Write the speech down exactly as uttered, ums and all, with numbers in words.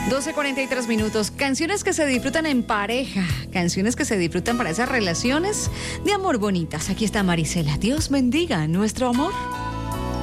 doce cuarenta y tres minutos. Canciones que se disfrutan en pareja. Canciones que se disfrutan para esas relaciones de amor bonitas. Aquí está Marisela. Dios bendiga nuestro amor.